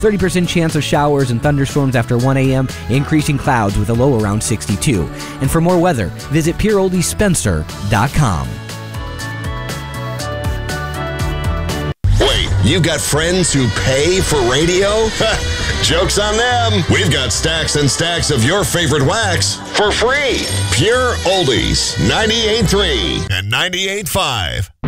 30% chance of showers and thunderstorms after 1 a.m., increasing clouds with a low around 62. And for more weather, visit PureOldiesSpencer.com. Wait, you got friends who pay for radio? Joke's on them. We've got stacks and stacks of your favorite wax for free. Pure Oldies, 98.3 and 98.5.